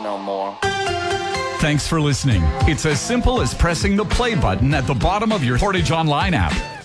no more. Thanks for listening. It's as simple as pressing the play button at the bottom of your Portage Online app.